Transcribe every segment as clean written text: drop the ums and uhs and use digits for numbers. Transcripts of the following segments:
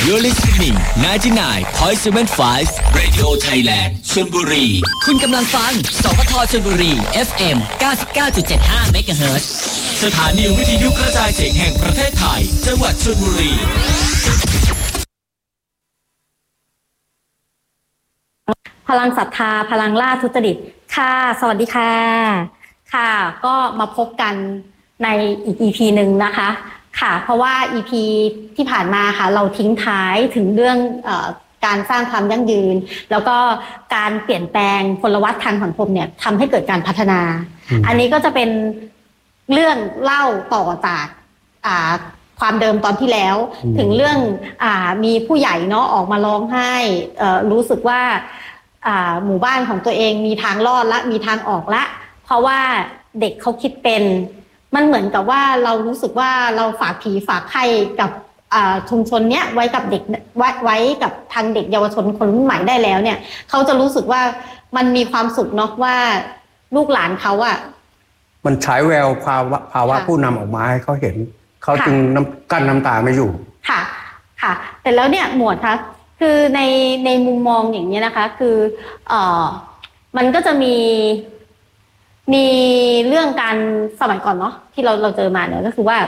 You're listening 99.75 Radio Thailand ชลบุรีคุณกำลังฟังสปทชลบุรี FM 99.75 MHz สถานีวิทยุกระจายเสียงแห่งประเทศไทยจังหวัดชลบุรีพลังศรัทธาพลังล่าทุจริตค่ะสวัสดีค่ะค่ะก็มาพบกันในอีก EP หนึ่งนะคะค่ะเพราะว่า EP ที่ผ่านมาค่ะเราทิ้งท้ายถึงเรื่องการสร้างความยั่งยืนแล้วก็การเปลี่ยนแปลงพลวัตทางสังคมเนี่ยทำให้เกิดการพัฒนาอันนี้ก็จะเป็นเรื่องเล่าต่อจากความเดิมตอนที่แล้วถึงเรื่องมีผู้ใหญ่เนาะออกมาร้องไห้รู้สึกว่าหมู่บ้านของตัวเองมีทางรอดและมีทางออกละเพราะว่าเด็กเขาคิดเป็นมันเหมือนกับว่าเรารู้สึกว่าเราฝากผีฝากไข้กับชุมชนเนี้ยไว้กับเด็กไว้กับทางเด็กเยาวชนคนรุ่นใหม่ได้แล้วเนี่ยเขาจะรู้สึกว่ามันมีความสุขเนาะว่าลูกหลานเขามันฉายแววภาวะผู้นำออกมาให้เขาเห็นเขาจึงกั้นน้ำตาไม่อยู่ค่ะค่ะแต่แล้วเนี่ยหมวดคะคือในมุมมองอย่างนี้นะคะคือมันก็จะมีเรื่องการสมัยก่อนเนาะที่เราเจอมาเนี่ยก็คือว่า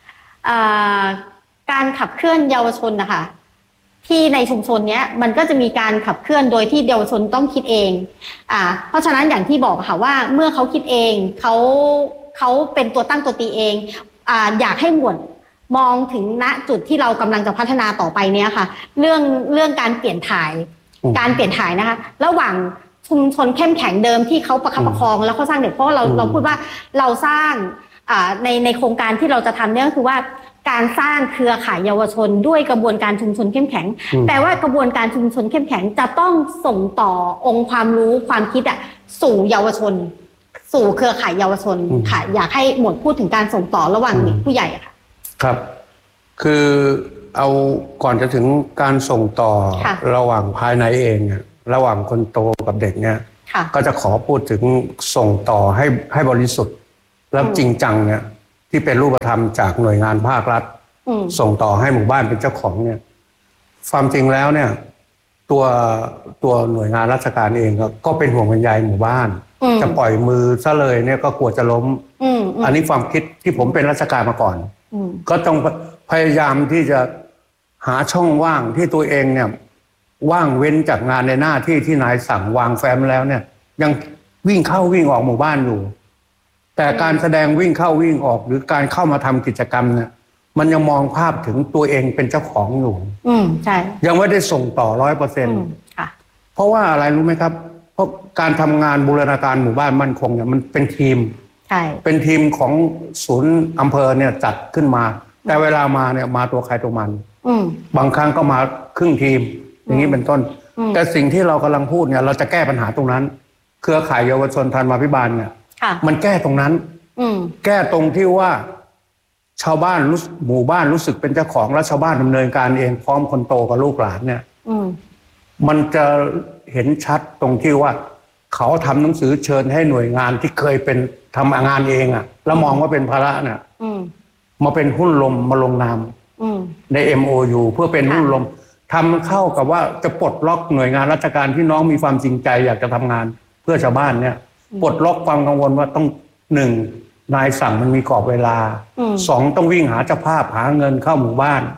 การขับเคลื่อนเยาวชนนะคะที่ในชุมชนเนี้ยมันก็จะมีการขับเคลื่อนโดยที่เยาวชนต้องคิดเองเพราะฉะนั้นอย่างที่บอกค่ะว่าเมื่อเขาคิดเองเขาเป็นตัวตั้งตัวตีเองอยากให้หมวดมองถึงณจุดที่เรากำลังจะพัฒนาต่อไปเนี้ยค่ะเรื่องการเปลี่ยนถ่ายนะคะระหว่างชุมชนเข้มแข็งเดิมที่เขาประคับประคองแล้วเขาสร้างเด็กเพราะเราพูดว่าเราสร้างในโครงการที่เราจะทำเนี่ยก็คือว่าการสร้างเครือข่ายเยาวชนด้วยกระบวนการชุมชนเข้มแข็งแต่ว่ากระบวนการชุมชนเข้มแข็งจะต้องส่งต่อองค์ความรู้ความคิดสู่เยาวชนสู่เครือข่ายเยาวชนค่ะอยากให้หมวดพูดถึงการส่งต่อระหว่างเด็กผู้ใหญ่ค่ะครับคือเอาก่อนจะถึงการส่งต่อระหว่างภายในเองระหว่างคนโตกับเด็กเนี่ยก็จะขอพูดถึงส่งต่อให้บริสุทธิ์และจริงจังเนี่ยที่เป็นรูปธรรมจากหน่วยงานภาครัฐส่งต่อให้หมู่บ้านเป็นเจ้าของเนี่ยความจริงแล้วเนี่ยตัวหน่วยงานราชการเองก็เป็นห่วงเป็นใยหมู่บ้านจะปล่อยมือซะเลยเนี่ยก็กลัวจะล้มอันนี้ความคิดที่ผมเป็นราชการมาก่อนก็ต้องพยายามที่จะหาช่องว่างที่ตัวเองเนี่ยว่างเว้นจากงานในหน้าที่ที่นายสั่งวางแฟ้มแล้วเนี่ยยังวิ่งเข้าวิ่งออกหมู่บ้านอยู่แต่การแสดงวิ่งเข้าวิ่งออกหรือการเข้ามาทำกิจกรรมเนี่ยมันยังมองภาพถึงตัวเองเป็นเจ้าของอยู่ใช่ยังไม่ได้ส่งต่อ 100%ค่ะเพราะว่าอะไรรู้ไหมครับเพราะการทำงานบูรณาการหมู่บ้านมั่นคงเนี่ยมันเป็นทีมใช่เป็นทีมของศูนย์อำเภอเนี่ยจัดขึ้นมาแต่เวลามาเนี่ยมาตัวใครตัวมันบางครั้งก็มาครึ่งทีมอย่างนี้เป็นต้นแต่สิ่งที่เรากำลังพูดเนี่ยเราจะแก้ปัญหาตรงนั้นเครือข่ายเยาวชนธรรมาภิบาลเนี่ยมันแก้ตรงนั้นแก้ตรงที่ว่าชาวบ้านหมู่บ้านรู้สึกเป็นเจ้าของและชาวบ้านดำเนินการเองพร้อมคนโตกับลูกหลานเนี่ยมันจะเห็นชัดตรงที่ว่าเขาทำหนังสือเชิญให้หน่วยงานที่เคยเป็นทำงานเองแล้วมองว่าเป็นภาระเนี่ยมาเป็นหุ้นลมมาลงนามใน MOU เพื่อเป็นหุ้นลมทำเข้ากับว่าจะปลดล็อกหน่วยงานราชการที่น้องมีความจริงใจอยากจะทำงานเพื่อชาวบ้านเนี่ยปลดล็อกความกังวลว่าต้อง1นายสั่งมันมีกรอบเวลา2ต้องวิ่งหาเจ้าภาพหาเงินเข้าหมู่บ้าน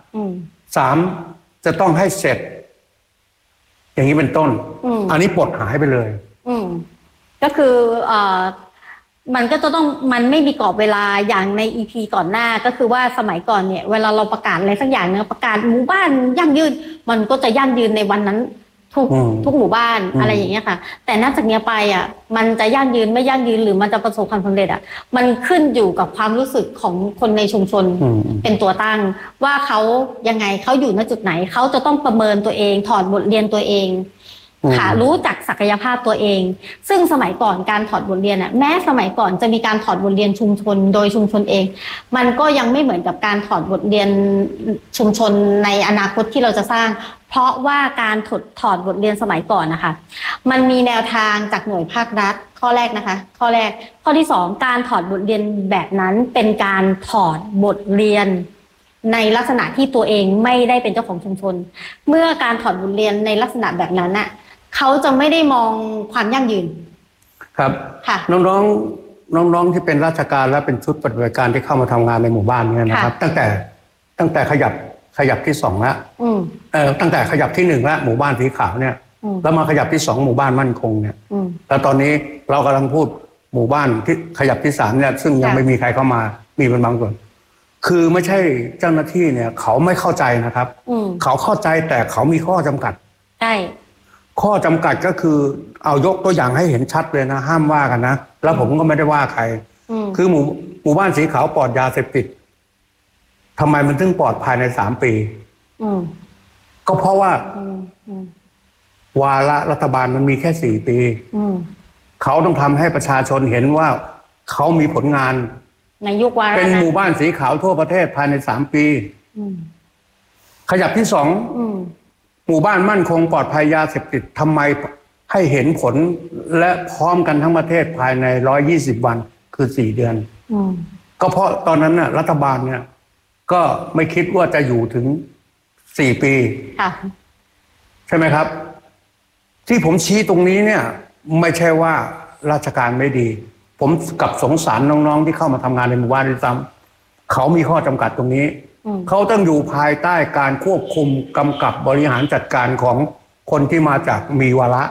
3จะต้องให้เสร็จอย่างนี้เป็นต้นอันนี้ปลดหายไปเลยก็คือมันก็จะต้องมันไม่มีกรอบเวลาอย่างใน EP ก่อนหน้าก็คือว่าสมัยก่อนเนี่ยเวลาเราประกาศอะไรสักอย่างเนี่ยประกาศหมู่บ้านยั่งยืนมันก็จะยั่งยืนในวันนั้นทุกหมู่บ้านอะไรอย่างเงี้ยค่ะแต่นับจากนี้ไปมันจะยั่งยืนไม่ยั่งยืนหรือมันจะประสบความสำเร็จมันขึ้นอยู่กับความรู้สึกของคนในชุมชนเป็นตัวตั้งว่าเขายังไงเขาอยู่ณจุดไหนเขาจะต้องประเมินตัวเองถอดบทเรียนตัวเองค่ะรู้จักศักยภาพตัวเองซึ่งสมัยก่อนการถอดบทเรียนแม้สมัยก่อนจะมีการถอดบทเรียนชุมชนโดยชุมชนเองมันก็ยังไม่เหมือนกับการถอดบทเรียนชุมชนในอนาคตที่เราจะสร้างเพราะว่าการถอดบทเรียนสมัยก่อนนะคะมันมีแนวทางจากหน่วยภาครัฐข้อแรกนะคะข้อที่2การถอดบทเรียนแบบนั้นเป็นการถอดบทเรียนในลักษณะที่ตัวเองไม่ได้เป็นเจ้าของชุมชนเมื่อการถอดบทเรียนในลักษณะแบบนั้นน่ะเขาจะไม่ได้มองความยั่งยืนครับค่ะน้องที่เป็นราชการและเป็นชุดปฏิบัติการที่เข้ามาทำงานในหมู่บ้านเนี่ยนะครับตั้งแต่ขยับที่สองแล้วตั้งแต่ขยับที่หนึ่งแล้วหมู่บ้านสีขาวเนี่ยแล้วมาขยับที่สองหมู่บ้านมั่นคงเนี่ยแล้วตอนนี้เรากำลังพูดหมู่บ้านที่ขยับที่สามเนี่ยซึ่งยังไม่มีใครเข้ามามีเป็นบางส่วนคือไม่ใช่เจ้าหน้าที่เนี่ยเขาไม่เข้าใจนะครับเขาเข้าใจแต่เขามีข้อจำกัดใช่ข้อจำกัดก็คือเอายกตัวอย่างให้เห็นชัดเลยนะห้ามว่ากันนะแล้วผมก็ไม่ได้ว่าใครคือหมู่บ้านสีขาวปลอดยาเสพติดทำไมมันถึงปลอดภายใน3 ปีก็เพราะว่าวาระรัฐบาลมันมีแค่4 ปีเขาต้องทำให้ประชาชนเห็นว่าเขามีผลงานในยุควาระเป็นหมู่บ้านสีขาวทั่วประเทศภายใน3 ปีขยับที่2หมู่บ้านมั่นคงปลอดภัยยาเสพติดทำไมให้เห็นผลและพร้อมกันทั้งประเทศภายใน120 วันคือ4 เดือนก็เพราะตอนนั้นน่ะรัฐบาลเนี่ยก็ไม่คิดว่าจะอยู่ถึง4 ปีใช่ไหมครับที่ผมชี้ตรงนี้เนี่ยไม่ใช่ว่าราชการไม่ดีผมกับสงสารน้องๆที่เข้ามาทำงานในหมู่บ้านด้วยซ้ำเขามีข้อจำกัดตรงนี้เขาต้องอยู่ภายใต้การควบคุมกำกับบริหารจัดการของคนที่มาจากมีวาระ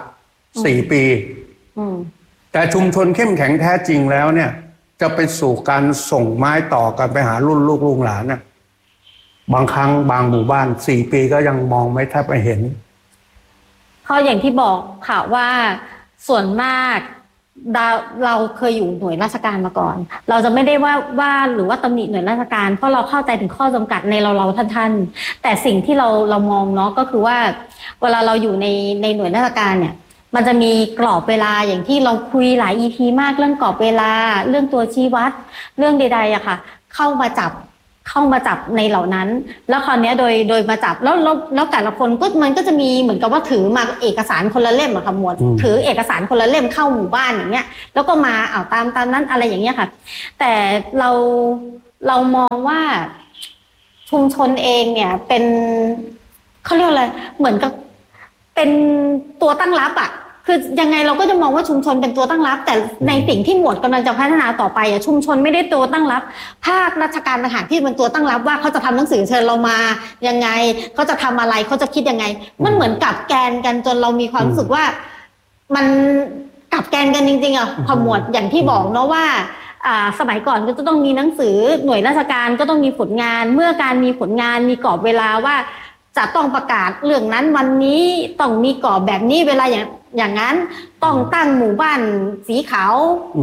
4 ปีแต่ชุมชนเข้มแข็งแท้จริงแล้วเนี่ยจะไปสู่การส่งไม้ต่อกันไปหารุ่นลูกรุ่นหลานเนี่ยบางครั้งบางหมู่บ้าน4 ปีก็ยังมองไม่แทบไม่เห็นเพราะอย่างที่บอกค่ะว่าส่วนมากเราเคยอยู่หน่วยราชการมาก่อนเราจะไม่ได้ว่าหรือว่าตำหนิหน่วยราชการเพราะเราเข้าใจถึงข้อจำกัดในเราท่านแต่สิ่งที่เรามองเนาะก็คือว่าเวลาเราอยู่ในหน่วยราชการเนี่ยมันจะมีกรอบเวลาอย่างที่เราคุยหลาย EP มากเรื่องกรอบเวลาเรื่องตัวชี้วัดเรื่องใดๆอะค่ะเข้ามาจับในเหล่านั้นแล้วคราวนี้โดยมาจับแล้วแต่ละคนก็มันก็จะมีเหมือนกับว่าถือมาเอกสารคนละเล่มอะค่ะหมวดถือเอกสารคนละเล่มเข้าหมู่บ้านอย่างเงี้ยแล้วก็มาตามนั้นอะไรอย่างเงี้ยค่ะแต่เรามองว่าชุมชนเองเนี่ยเป็นเขาเรียกอะไรเหมือนกับเป็นตัวตั้งรับอะคือยังไงเราก็จะมองว่าชุมชนเป็นตัวตั้งรับแต่ในสิ่งที่หมวดกำลังจะพัฒนาต่อไปชุมชนไม่ได้ตัวตั้งรับภาคราชการต่างหากที่เป็นตัวตั้งรับว่าเขาจะทำหนังสือเชิญเรามายังไงเขาจะทำอะไรเขาจะคิดยังไงมันเหมือนกับแกนกันจนเรามีความรู้สึกว่ามันกับแกนกันจริงๆพอหมวดอย่างที่บอกเนาะว่าสมัยก่อนก็จะต้องมีหนังสือหน่วยราชการก็ต้องมีผลงานเมื่อการมีผลงานมีกรอบเวลาว่าจะต้องประกาศเรื่องนั้นวันนี้ต้องมีกรอบแบบนี้เวลาอย่างนั้นต้องตั้งหมู่บ้านสีขาว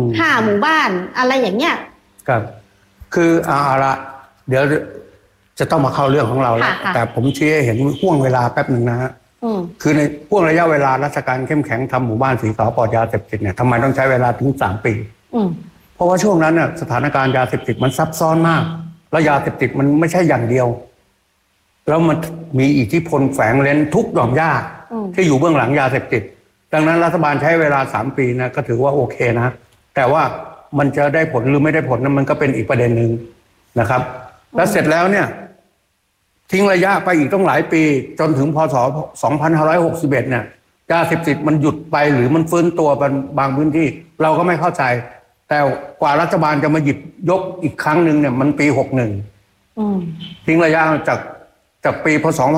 5 หมู่บ้านอะไรอย่างเงี้ยครับคือเอาละเดี๋ยวจะต้องมาเข้าเรื่องของเราแล้วแต่ผมชี้ให้เห็นห่วงเวลาแป๊บหนึ่งนะฮะคือในห่วงระยะเวลาราชการเข้มแข็งทำหมู่บ้านสีขาวปลอดยาเสพติดเนี่ยทำไมต้องใช้เวลาถึง3 ปีเพราะว่าช่วงนั้นเนี่ยสถานการณ์ยาเสพติดมันซับซ้อนมากแล้วยาเสพติดมันไม่ใช่อย่างเดียวแล้วมันมีอิทธิพลแฝงเร้นทุกหย่อมย่าที่อยู่เบื้องหลังยาเสพติดดังนั้นรัฐบาลใช้เวลา3 ปีนะก็ถือว่าโอเคนะแต่ว่ามันจะได้ผลหรือไม่ได้ผลนั้นมันก็เป็นอีกประเด็นหนึ่งนะครับแล้วเสร็จแล้วเนี่ยทิ้งระยะไปอีกต้องหลายปีจนถึงพ.ศ. 2561เนี่ยยาเสพติดมันหยุดไปหรือมันฟื้นตัวเป็นบางพื้นที่เราก็ไม่เข้าใจแต่กว่ารัฐบาลจะมาหยิบยกอีกครั้งหนึ่งเนี่ยมันปี61ทิ้งระยะจากปีพ.ศ.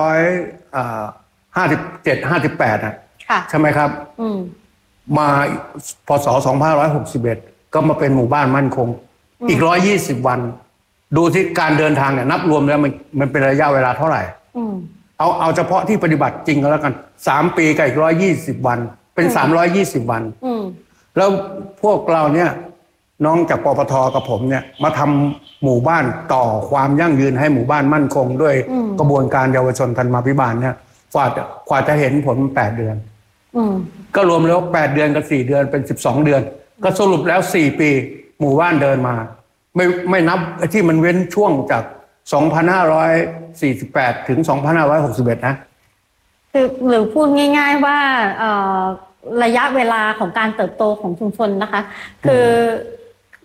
2557-58ใช่ไหมครับมาพ.ศ. 2561ก็มาเป็นหมู่บ้านมั่นคงอีก120 วันดูที่การเดินทางเนี่ยนับรวมแล้วมันเป็นระยะเวลาเท่าไหร่เอาเฉพาะที่ปฏิบัติจริงก็แล้วกัน3 ปีกับอีก120 วันเป็น320 วันแล้วพวกเราเนี่ยน้องจากปปท.กับผมเนี่ยมาทำหมู่บ้านต่อความยั่งยืนให้หมู่บ้านมั่นคงด้วยกระบวนการเยาวชนธรรมาภิบาลเนี่ยกว่าจะเห็นผล8 เดือนก็รวมแล้ว8 เดือนกับ4 เดือนเป็น12 เดือนก็สรุปแล้ว4 ปีหมู่บ้านเดินมาไม่นับที่มันเว้นช่วงจาก2548ถึง2561นะคือหรือพูดง่ายๆว่าระยะเวลาของการเติบโตของชุมชนนะคะคือ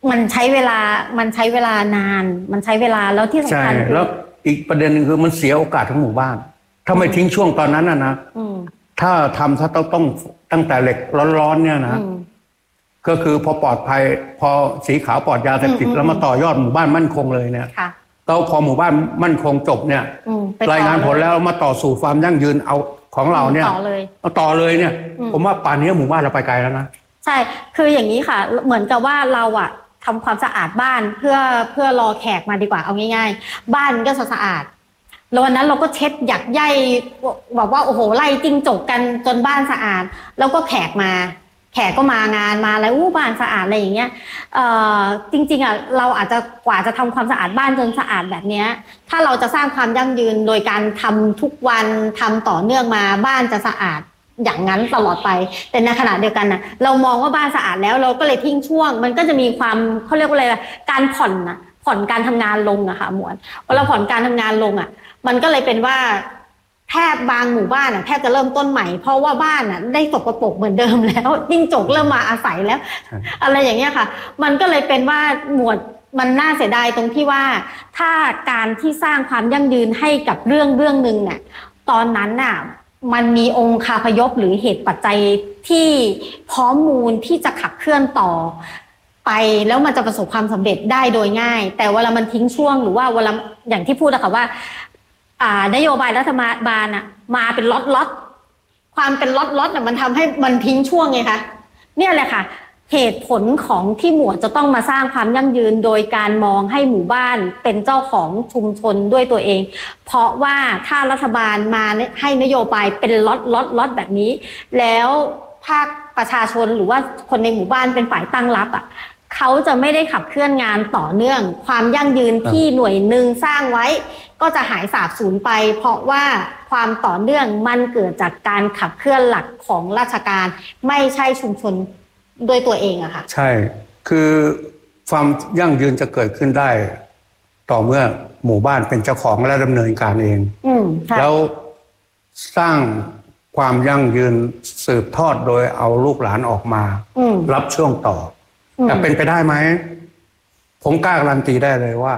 มันใช้เวลานานมันใช้เวลาแล้วที่สำคัญแล้วอีกประเด็นหนึ่งคือมันเสียโอกาสของหมู่บ้านถ้าไม่ทิ้งช่วงตอนนั้นนะถ้าต้องตั้งแต่เหล็กร้อนๆเนี่ยนะก็คือพอปลอดภัยพอสีขาวปลอดยาเสพติดแล้วมาต่อยอดหมู่บ้านมั่นคงเลยเนี่ยแล้วพอหมู่บ้านมั่นคงจบเนี่ยรายงานผลแล้วมาต่อสู่ความยั่งยืนเอาของเราเนี่ยต่อเลยเนี่ยผมว่าป่านนี้หมู่บ้านเราไปไกลแล้วนะใช่คืออย่างนี้ค่ะเหมือนกับว่าเราอะทำความสะอาดบ้านเพื่อรอแขกมาดีกว่าเอาง่ายๆบ้านก็สะอาดแล้ววันนั้นเราก็เช็ดหยักใยแบบว่าโอ้โหไล่จิ้งจกกันจนบ้านสะอาดแล้วก็แขกก็มางานมาแล้วบ้านสะอาดอะไรอย่างเงี้ยจริงๆอ่ะเราอาจจะกว่าจะทำความสะอาดบ้านจนสะอาดแบบเนี้ยถ้าเราจะสร้างความยั่งยืนโดยการทำทุกวันทำต่อเนื่องมาบ้านจะสะอาดอย่างนั้นตลอดไปแต่ในขณะเดียวกันนะเรามองว่าบ้านสะอาดแล้วเราก็เลยทิ้งช่วงมันก็จะมีความเขาเรียกว่าอะไรล่ะการผ่อนการทำงานลงอะค่ะหมวนพอเราผ่อนการทำงานลงอะมันก็เลยเป็นว่าแทบบางหมู่บ้านแทบจะเริ่มต้นใหม่เพราะว่าบ้านได้สกปรกเหมือนเดิมแล้วจิ้งจกเริ่มมาอาศัยแล้วอะไรอย่างเงี้ยค่ะมันก็เลยเป็นว่าหมวดมันน่าเสียดายตรงที่ว่าถ้าการที่สร้างความยั่งยืนให้กับเรื่องนึงเนี่ยตอนนั้นน่ะมันมีองค์คาพยพหรือเหตุปัจจัยที่พร้อมมูลที่จะขับเคลื่อนต่อไปแล้วมันจะประสบความสำเร็จได้โดยง่ายแต่เวลามันทิ้งช่วงหรือว่าเวลาอย่างที่พูดนะคะว่านโยบายรัฐบาลมาเป็นล็อตความเป็นล็อตมันทำให้มันทิ้งช่วงไงคะเนี่ยแหละค่ะเหตุผลของที่หมวดจะต้องมาสร้างความยั่งยืนโดยการมองให้หมู่บ้านเป็นเจ้าของชุมชนด้วยตัวเองเพราะว่าถ้ารัฐบาลมาให้นโยบายเป็นล็อตแบบนี้แล้วภาคประชาชนหรือว่าคนในหมู่บ้านเป็นฝ่ายตั้งรับเขาจะไม่ได้ขับเคลื่อนงานต่อเนื่องความยั่งยืนที่หน่วยหนึ่งสร้างไว้ก็จะหายสาบสูญไปเพราะว่าความต่อเนื่องมันเกิดจากการขับเคลื่อนหลักของราชการไม่ใช่ชุมชนด้วยตัวเองอะค่ะใช่คือความยั่งยืนจะเกิดขึ้นได้ต่อเมื่อหมู่บ้านเป็นเจ้าของและดำเนินการเองแล้วสร้างความยั่งยืนสืบทอดโดยเอาลูกหลานออกมารับช่วงต่อแต่เป็นไปได้ไหมผมกล้าการันตีได้เลยว่า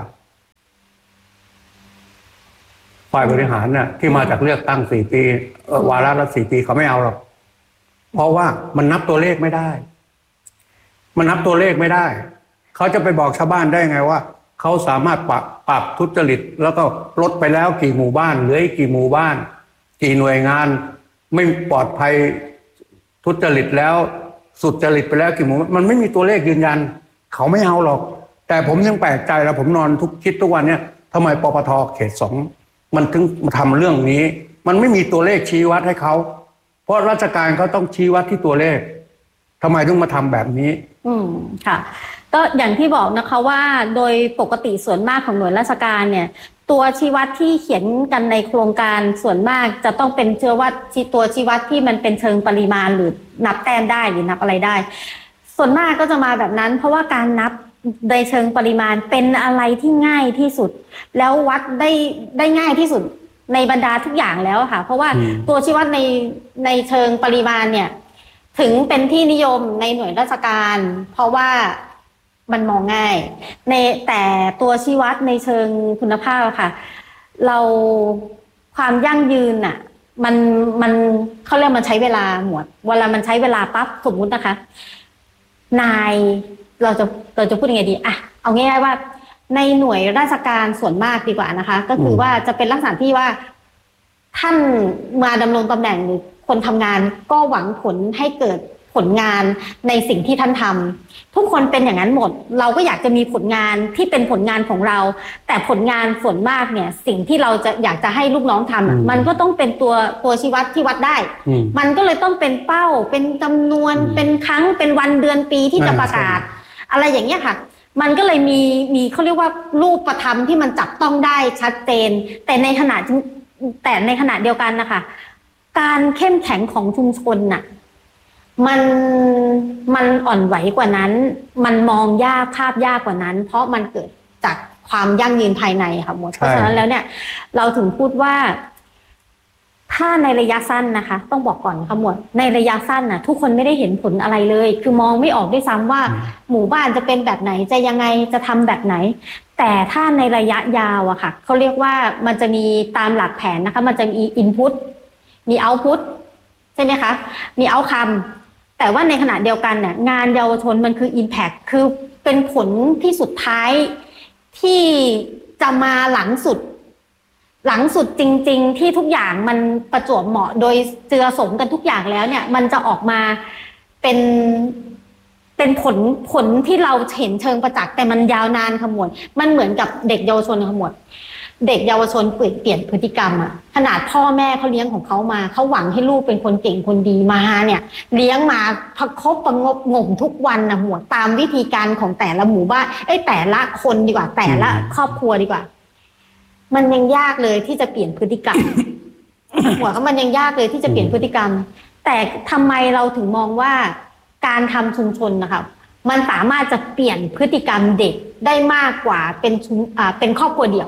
ฝ่ายบริหารน่ะที่มาจากเลือกตั้ง4 ปีวาระละ4 ปีเขาไม่เอาหรอกเพราะว่ามันนับตัวเลขไม่ได้เขาจะไปบอกชาวบ้านได้ไงว่าเขาสามารถปรับทุจริตแล้วก็ลดไปแล้วกี่หมู่บ้านเหลืออีกกี่หมู่บ้านกี่หน่วยงานไม่ปลอดภัยทุจริตแล้วสุจริตไปแล้วกี่หมู่มันไม่มีตัวเลขยืนยันเขาไม่เอาหรอกแต่ผมยังแปลกใจแล้วผมนอนคิดทุกวันเนี่ยทำไมปปท.เขต 2มันถึงมาทำเรื่องนี้มันไม่มีตัวเลขชี้วัดให้เขาเพราะราชการเขาต้องชี้วัดที่ตัวเลขทำไมถึงมาทำแบบนี้ค่ะก็อย่างที่บอกนะคะว่าโดยปกติส่วนมากของหน่วยราชการเนี่ยตัวชี้วัดที่เขียนกันในโครงการส่วนมากจะต้องเป็นตัวชี้วัดที่มันเป็นเชิงปริมาณหรือนับแต้มได้หรือนับอะไรได้ส่วนมากก็จะมาแบบนั้นเพราะว่าการนับในเชิงปริมาณเป็นอะไรที่ง่ายที่สุดแล้ววัดได้ง่ายที่สุดในบรรดาทุกอย่างแล้วค่ะเพราะว่าตัวชี้วัดในเชิงปริมาณเนี่ยถึงเป็นที่นิยมในหน่วยราชการเพราะว่ามันมองง่ายแต่ตัวชี้วัดในเชิงคุณภาพค่ะเราความยั่งยืนมันเขาเรียกมันใช้เวลาหมดเวลามันใช้เวลาปั๊บสมมุตินะคะเราจะพูดยังไงดีเอาง่ายๆว่าในหน่วยราชการส่วนมากดีกว่านะคะก็คือว่าจะเป็นลักษณะที่ว่าท่านมาดำรงตำแหน่งหรือคนทำงานก็หวังผลให้เกิดผลงานในสิ่งที่ท่านทำทุกคนเป็นอย่างนั้นหมดเราก็อยากจะมีผลงานที่เป็นผลงานของเราแต่ผลงานส่วนมากเนี่ยสิ่งที่เราจะอยากจะให้ลูกน้องทำมันก็ต้องเป็นตัวชี้วัดที่วัดได้มันก็เลยต้องเป็นเป้าเป็นจำนวนเป็นครั้งเป็นวันเดือนปีที่จะประกาศอะไรอย่างเงี้ยค่ะมันก็เลยมีเขาเรียกว่ารูปธรรมที่มันจับต้องได้ชัดเจนแต่ในขณะเดียวกันนะคะการเข้มแข็งของชุมชนน่ะมันอ่อนไหวกว่านั้นมันมองยากภาพยากกว่านั้นเพราะมันเกิดจากความยั่งยืนภายในค่ะหมดเพราะฉะนั้นแล้วเนี่ยเราถึงพูดว่าถ้าในระยะสั้นนะคะต้องบอกก่อนค่ะหมวดในระยะสั้นน่ะทุกคนไม่ได้เห็นผลอะไรเลยคือมองไม่ออกด้วยซ้ำว่าหมู่บ้านจะเป็นแบบไหนจะยังไงจะทำแบบไหนแต่ถ้าในระยะยาวอะค่ะเขาเรียกว่ามันจะมีตามหลักแผนนะคะมันจะมี input มี output ใช่ไหมคะมี outcome แต่ว่าในขณะเดียวกันเนี่ยงานเยาวชนมันคือ impact คือเป็นผลที่สุดท้ายที่จะมาหลังสุดจริงๆที่ทุกอย่างมันประจวบเหมาะโดยเจือสมกันทุกอย่างแล้วเนี่ยมันจะออกมาเป็นผลที่เราเห็นเชิงประจักษ์แต่มันยาวนานขมวดมันเหมือนกับเด็กเยาวชนขมวดเด็กเยาวชนเปลี่ยนพฤติกรรมอะขนาดพ่อแม่เขาเลี้ยงของเขามาเขาหวังให้ลูกเป็นคนเก่งคนดีมาเนี่ยเลี้ยงมาประคบประงบงมทุกวันนะหมวดตามวิธีการของแต่ละหมู่บ้านแต่ละคนดีกว่าแต่ละครอบครัวดีกว่ามันยังยากเลยที่จะเปลี่ยนพฤติกรรม หัวก็มันยังยากเลยที่จะเปลี่ยนพฤติกรรมแต่ทำไมเราถึงมองว่าการทำชุมชนนะคะมันสามารถจะเปลี่ยนพฤติกรรมเด็กได้มากกว่าเป็นครอบครัวเดี่ยว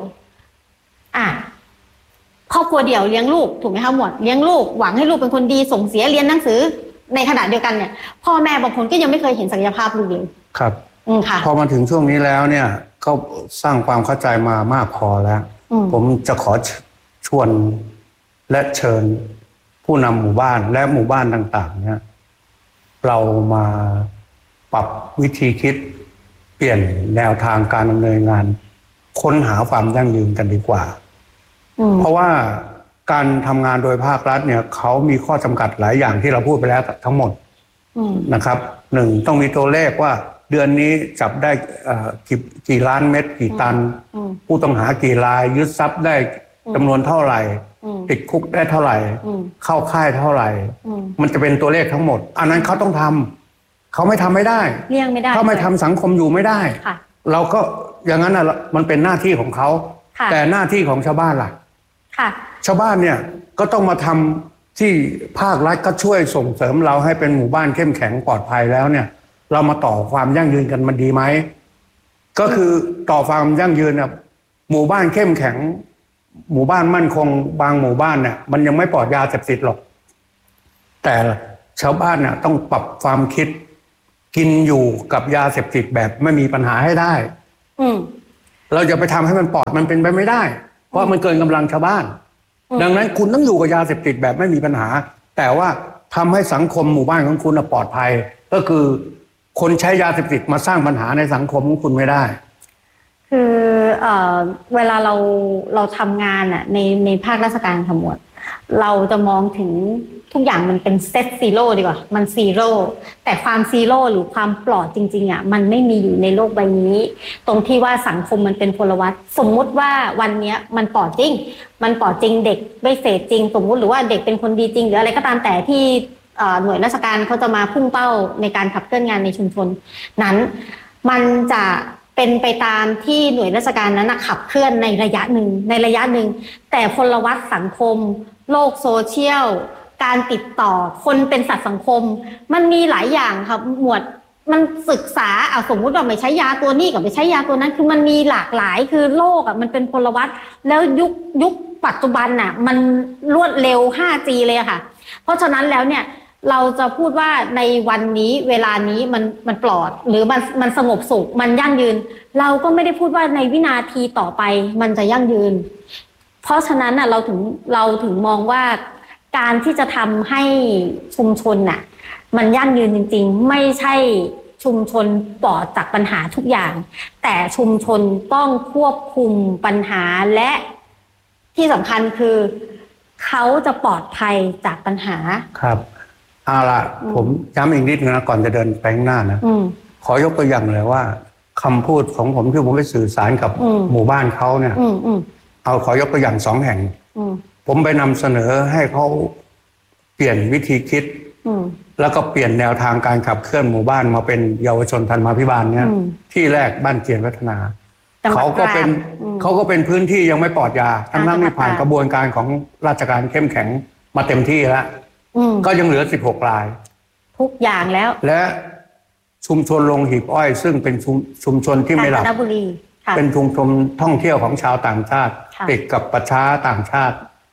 ครอบครัวเดี่ยวเลี้ยงลูกถูกไหมคะหมวดเลี้ยงลูกหวังให้ลูกเป็นคนดีส่งเสียเรียนหนังสือในขณะเดียวกันเนี่ยพ่อแม่บางคนก็ยังไม่เคยเห็นศักยภาพลูกเลยครับค่ะพอมาถึงช่วงนี้แล้วเนี่ยก็สร้างความเข้าใจมามากพอแล้วผมจะขอชวนและเชิญผู้นำหมู่บ้านและหมู่บ้านต่างๆเนี่ยเรามาปรับวิธีคิดเปลี่ยนแนวทางการดำเนินงานค้นหาความยั่งยืนกันดีกว่าเพราะว่าการทำงานโดยภาครัฐเนี่ยเขามีข้อจำกัดหลายอย่างที่เราพูดไปแล้วทั้งหมดนะครับหนึ่งต้องมีตัวเลขว่าเดือนนี้จับได้กี่ล้านเม็ดกี่ตันผู้ต้องหากี่รายยึดทรัพย์ได้จำนวนเท่าไหร่ติดคุกได้เท่าไหร่เข้าค่ายเท่าไหร่มันจะเป็นตัวเลขทั้งหมดอันนั้นเขาต้องทำเขาไม่ทำไม่ได้เลี่ยงไม่ได้เขาไม่ทำสังคมอยู่ไม่ได้เราก็อย่างนั้นนะมันเป็นหน้าที่ของเขาแต่หน้าที่ของชาวบ้านล่ะชาวบ้านเนี่ยก็ต้องมาทำที่ภาครัฐก็ช่วยส่งเสริมเราให้เป็นหมู่บ้านเข้มแข็งปลอดภัยแล้วเนี่ยเรามาต่อความยั่งยืนกันมันดีไหมก็คือต่อความยั่งยืนเนี่ยหมู่บ้านเข้มแข็งหมู่บ้านมั่นคงบางหมู่บ้านเนี่ยมันยังไม่ปลอดยาเสพติดหรอกแต่ชาวบ้านเนี่ยต้องปรับความคิดกินอยู่กับยาเสพติดแบบไม่มีปัญหาให้ได้เราจะไปทำให้มันปลอดมันเป็นไปไม่ได้เพราะมันเกินกำลังชาวบ้านดังนั้นคุณต้องอยู่กับยาเสพติดแบบไม่มีปัญหาแต่ว่าทำให้สังคมหมู่บ้านของคุณปลอดภัยก็คือคนใช้ยาเสพติดมาสร้างปัญหาในสังคมของคุณไม่ได้คือเวลาเราทำงานในภาคราชการขมวดเราจะมองถึงทุกอย่างมันเป็นเซตซีโร่ดีกว่ามันซีโร่แต่ความซีโร่หรือความปลอดจริงๆมันไม่มีอยู่ในโลกใบนี้ตรงที่ว่าสังคมมันเป็นพลวัตสมมุติว่าวันนี้มันปลอดจริงเด็กไม่เสพจริงสมมุติหรือว่าเด็กเป็นคนดีจริงหรืออะไรก็ตามแต่ที่หน่วยราชการเขาจะมาพุ่งเป้าในการขับเคลื่อนงานในชุมชนนั้นมันจะเป็นไปตามที่หน่วยราชการนั้นขับเคลื่อนในระยะหนึ่งแต่พลวัตสังคมโลกโซเชียลการติดต่อคนเป็นสัตว์สังคมมันมีหลายอย่างครับหมวดมันศึกษาสมมุติว่าไม่ใช้ยาตัวนี้กับไม่ใช้ยาตัวนั้นคือมันมีหลากหลายคือโลกมันเป็นพลวัตแล้วยุคปัจจุบันมันรวดเร็ว 5G เลยค่ะเพราะฉะนั้นแล้วเนี่ยเราจะพูดว่าในวันนี้เวลานี้มันปลอดหรือมันสงบสุขมันยั่งยืนเราก็ไม่ได้พูดว่าในวินาทีต่อไปมันจะยั่งยืนเพราะฉะนั้นเราถึงมองว่าการที่จะทำให้ชุมชนมันยั่งยืนจริงๆไม่ใช่ชุมชนปลอดจากปัญหาทุกอย่างแต่ชุมชนต้องควบคุมปัญหาและที่สำคัญคือเขาจะปลอดภัยจากปัญหาครับเอาล่ะผมย้ำอีกนิดนึงนะก่อนจะเดินไปข้างหน้านะขอยกตัวอย่างเลยว่าคำพูดของผมที่ผมไปสื่อสารกับหมู่บ้านเขาเนี่ยขอยกตัวอย่าง2 แห่งผมไปนำเสนอให้เขาเปลี่ยนวิธีคิดแล้วก็เปลี่ยนแนวทางการขับเคลื่อนหมู่บ้านมาเป็นเยาวชนธันมาภิบาลเนี่ยที่แรกบ้านเกียรติวัฒนาเขาก็เป็นพื้นที่ยังไม่ปลอดยาทั้งที่ผ่านกระบวนการของราชการเข้มแข็งมาเต็มที่แล้วก็ยังเหลือ16 รายทุกอย่างแล้วและชุมชนโรงหีบอ้อยซึ่งเป็นชุมชนที่ไม่หลับเป็นชุมชนท่องเที่ยวของชาวต่างชาติติดกับประชาต่างชาติ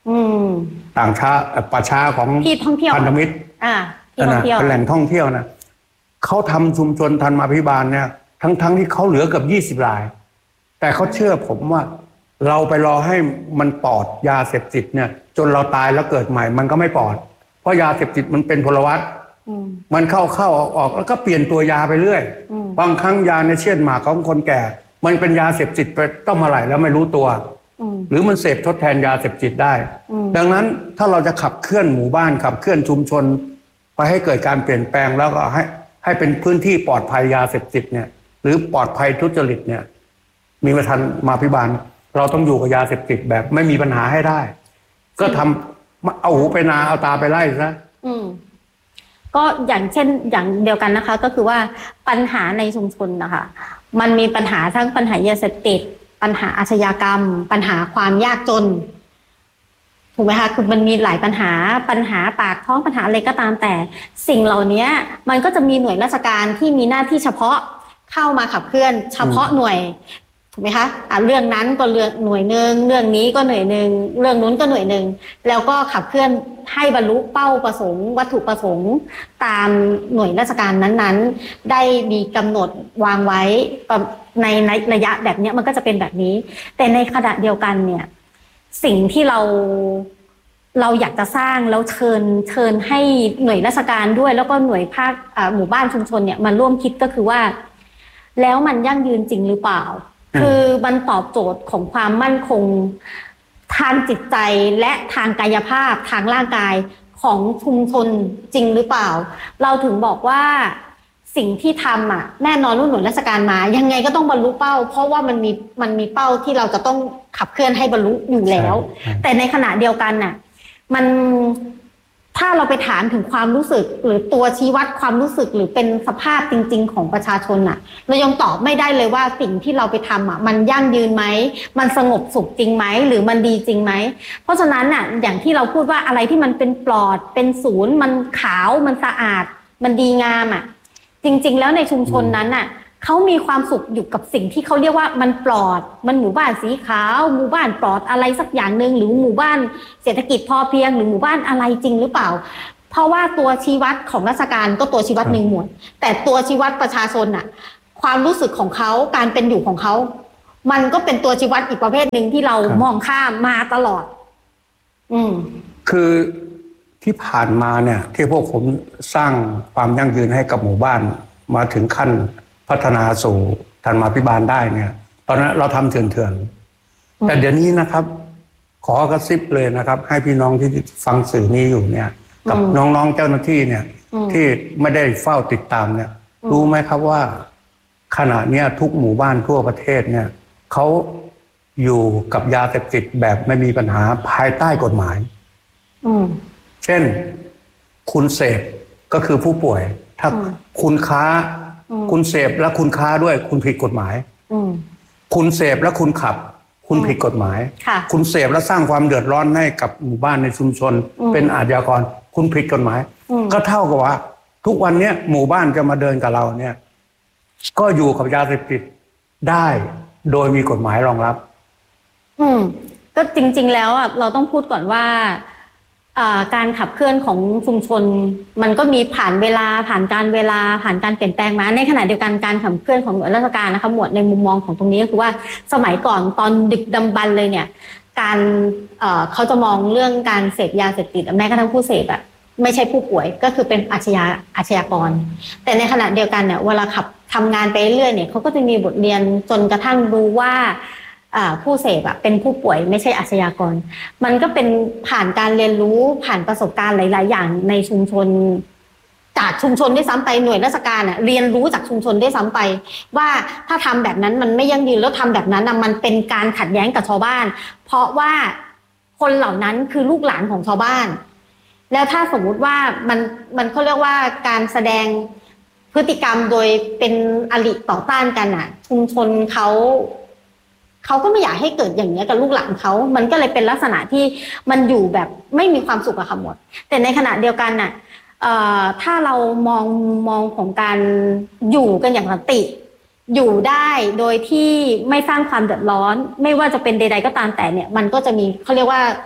ต่างชาติป่าช้าของที่ท่องเที่ยวพันธมิตรที่ท่องเที่ยวเป็นแหล่งท่องเที่ยวนะเขาทำชุมชนธรรมาภิบาลเนี่ยทั้งที่เขาเหลือเกือบ20 ราย แต่เขาเชื่อผมว่าเราไปรอให้มันปลอดยาเสพติดเนี่ยจนเราตายแล้วเกิดใหม่มันก็ไม่ปลอดเพราะยาเสพติดมันเป็นพลวัตมันเข้าออกแล้วก็เปลี่ยนตัวยาไปเรื่อยบางครั้งยาในเช่นหมากของคนแก่มันเป็นยาเสพติดไปต้องมาไหลแล้วไม่รู้ตัวหรือมันเสพทดแทนยาเสพติดได้ดังนั้นถ้าเราจะขับเคลื่อนหมู่บ้านขับเคลื่อนชุมชนไปให้เกิดการเปลี่ยนแปลงแล้วก็ให้เป็นพื้นที่ปลอดภัยยาเสพติดเนี่ยหรือปลอดภัยทุจริตเนี่ยมีประธานมาภิบาลเราต้องอยู่กับยาเสพติดแบบไม่มีปัญหาให้ได้ก็ทำเอาหูไปนาเอาตาไปไล่ซะก็อย่างเช่นอย่างเดียวกันนะคะ ก็คือว่าปัญหาในชุมชนนะคะมันมีปัญหาทั้งปัญหายาเสพติดปัญหาอาชญากรรมปัญหาความยากจนถูกไหมคะคือมันมีหลายปัญหาปากท้องปัญหาอะไรก็ตามแต่สิ่งเหล่านี้มันก็จะมีหน่วยราชการที่มีหน้าที่เฉพาะเข้ามาขับเคลื่อนเฉพาะหน่วยถูกไหมคะเรื่องนั้นก็เรื่องหน่วยหนึ่งเรื่องนี้ก็หน่วยหนึ่งเรื่องนู้นก็หน่วยหนึ่งแล้วก็ขับเคลื่อนให้บรรลุเป้าประสงค์วัตถุประสงค์ตามหน่วยราชการนั้นๆได้มีกำหนดวางไว้ในระยะแบบนี้มันก็จะเป็นแบบนี้แต่ในขณะเดียวกันเนี่ยสิ่งที่เราอยากจะสร้างแล้วเชิญให้หน่วยราชการด้วยแล้วก็หน่วยภาคหมู่บ้านชุมชนเนี่ยมันร่วมคิดก็คือว่าแล้วมันยั่งยืนจริงหรือเปล่าคือมันตอบโจทย์ของความมั่นคงทางจิตใจและทางกายภาพทางร่างกายของชุมชนจริงหรือเปล่าเราถึงบอกว่าสิ่งที่ทำแน่นอนรุ่นหน่วยราชการมายังไงก็ต้องบรรลุเป้าเพราะว่ามันมีเป้าที่เราจะต้องขับเคลื่อนให้บรรลุอยู่แล้วแต่ในขณะเดียวกันมันถ้าเราไปถามถึงความรู้สึกหรือตัวชี้วัดความรู้สึกหรือเป็นสภาพจริงๆของประชาชนเรายังตอบไม่ได้เลยว่าสิ่งที่เราไปทำมันยั่งยืนไหมมันสงบสุขจริงไหมหรือมันดีจริงไหมเพราะฉะนั้นอย่างที่เราพูดว่าอะไรที่มันเป็นปลอดเป็นศูนย์มันขาวมันสะอาดมันดีงามจริงๆแล้วในชุมชนนั้นเขามีความสุขอยู่กับสิ่งที่เขาเรียกว่ามันปลอดมันหมู่บ้านสีขาวหมู่บ้านปลอดอะไรสักอย่างนึงหรือหมู่บ้านเศรษฐกิจพอเพียงหรือหมู่บ้านอะไรจริงหรือเปล่าเพราะว่าตัวชี้วัดของราชการก็ตัวชี้วัดหนึ่งหมวดแต่ตัวชี้วัดประชาชนความรู้สึกของเขาการเป็นอยู่ของเขามันก็เป็นตัวชี้วัดอีกประเภทหนึ่งที่เรามองข้ามมาตลอดคือที่ผ่านมาเนี่ยที่พวกผมสร้างความยั่งยืนให้กับหมู่บ้านมาถึงขั้นพัฒนาสู่ธรรมาภิบาลได้เนี่ยตอนนั้นเราทำเถื่อนๆแต่เดี๋ยวนี้นะครับขอกระซิบเลยนะครับให้พี่น้องที่ฟังสื่อนี้อยู่เนี่ยกับน้องๆเจ้าหน้าที่เนี่ยที่ไม่ได้เฝ้าติดตามเนี่ยรู้ไหมครับว่าขณะนี้ทุกหมู่บ้านทั่วประเทศเนี่ยเขาอยู่กับยาเสพติดแบบไม่มีปัญหาภายใต้กฎหมายเช่นคุณเสพก็คือผู้ป่วยถ้าคุณค้าคุณเสพและคุณค้าด้วยคุณผิดกฎหมายคุณเสพและคุณขับคุณผิดกฎหมายคุณเสพและสร้างความเดือดร้อนให้กับหมู่บ้านในชุมชนเป็นอาชญากรคุณผิดกฎหมายก็เท่ากับว่าทุกวันนี้หมู่บ้านจะมาเดินกับเราเนี่ยก็อยู่กับยาเสพติดได้โดยมีกฎหมายรองรับก็จริงๆแล้วเราต้องพูดก่อนว่าการขับเคลื่อนของชุมชนมันก็มีผ่านเวลาผ่านการเวลาผ่านการเปลี่ยนแปลงมาในขณะเดียวกันการขับเคลื่อนของหน่วยราชการนะคะหมวดในมุมมองของตรงนี้ก็คือว่าสมัยก่อนตอนดึกดำบรรพ์เลยเนี่ยการเขาจะมองเรื่องการเสพยาเสพติดแม้กระทั่งผู้เสพไม่ใช่ผู้ป่วยก็คือเป็นอาชญากรแต่ในขณะเดียวกันเนี่ยเวลาขับทำงานไปเรื่อยเนี่ยเขาก็จะมีบทเรียนจนกระทั่งรู้ว่าผู้เสพเป็นผู้ป่วยไม่ใช่อาชญากรมันก็เป็นผ่านการเรียนรู้ผ่านประสบการณ์หลายๆอย่างในชุมชนจากชุมชนได้ซ้ำไปหน่วยราชการเรียนรู้จากชุมชนได้ซ้ำไปว่าถ้าทำแบบนั้นมันไม่ยั่งยืนแล้วทำแบบนั้นมันเป็นการขัดแย้งกับชาวบ้านเพราะว่าคนเหล่านั้นคือลูกหลานของชาวบ้านแล้วถ้าสมมุติว่ามันเขาเรียกว่าการแสดงพฤติกรรมโดยเป็นอริต่อต้านกันชุมชนเขาก็ไม่อยากให้เกิดอย่างนี้กับลูกหลานเขามันก็เลยเป็นลักษณะที่มันอยู่แบบไม่มีความสุขหมดแต่ในขณะเดียวกันถ้าเรามองของการอยู่กันอย่างสันติอยู่ได้โดยที่ไม่สร้างความเดือดร้อนไม่ว่าจะเป็นใดๆก็ตามแต่เนี่ยมันก็จะมีเขาเรียกว่า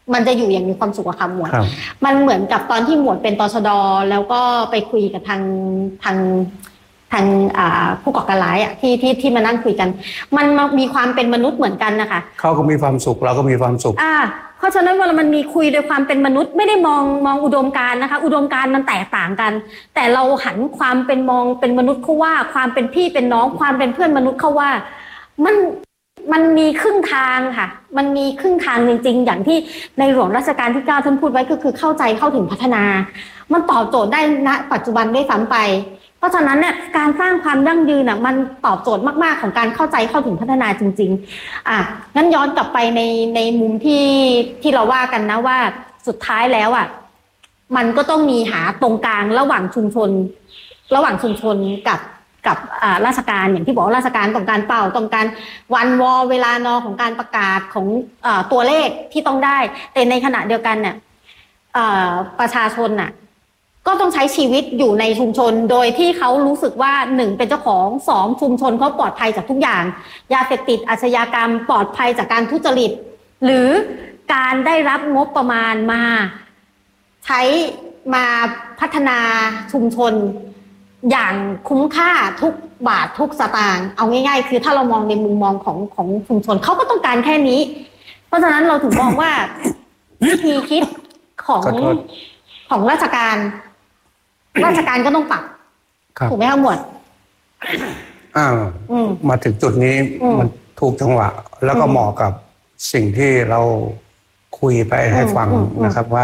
มันจะอยู่อย่างมีความสุขค่ะหมวดมันเหมือนกับตอนที่หมวดเป็นตชด.แล้วก็ไปคุยกับทางผู้ก่อการร้ายอ่ะที่มานั่งคุยกันมันมีความเป็นมนุษย์เหมือนกันนะคะเขาก็มีความสุขเราก็มีความสุขเพราะฉะนั้นเวลามันมีคุยโดยความเป็นมนุษย์ไม่ได้มองอุดมการณ์นะคะอุดมการณ์มันแตกต่างกันแต่เราหันความเป็นมองเป็นมนุษย์เข้าว่าความเป็นพี่เป็นน้องความเป็นเพื่อนมนุษย์เข้าว่ามันมีครึ่งทางค่ะมันมีครึ่งทางจริงๆอย่างที่ในหลวงรัชกาลที่9ท่านพูดไว้ก็คือเข้าใจเข้าถึงพัฒนามันตอบโจทย์ได้ณปัจจุบันด้วยซ้ำไปเพราะฉะนั้นเนี่ยการสร้างความยั่งยืนน่ะมันตอบโจทย์มากๆของการเข้าใจเข้าถึงพัฒนาจริงๆงั้นย้อนกลับไปในมุมที่เราว่ากันนะว่าสุดท้ายแล้วมันก็ต้องมีหาตรงกลางระหว่างชุมชนกับราชการอย่างที่บอกราชการต้องการเป้าต้องการวันวอเวลานอของการประกาศของตัวเลขที่ต้องได้แต่ในขณะเดียวกันเนี่ยประชาชนน่ะก็ต้องใช้ชีวิตอยู่ในชุมชนโดยที่เขารู้สึกว่า1เป็นเจ้าของ2ชุมชนเขาปลอดภัยจากทุกอย่างยาเสพติดอาชญากรรมปลอดภัยจากการทุจริตหรือการได้รับงบประมาณมาใช้มาพัฒนาชุมชนอย่างคุ้มค่าทุกบาททุกสตางค์เอาง่ายๆคือถ้าเรามองในมุมมองของชุมชนเขาก็ต้องการแค่นี้เพราะฉะนั้นเราถึงมองว่าวิธีคิดของราชการก็ต้องปรับถูกไหมคะหมวดมาถึงจุดนี้มันถูกจังหวะแล้วก็เหมาะกับสิ่งที่เราคุยไปให้ฟังนะครับว่า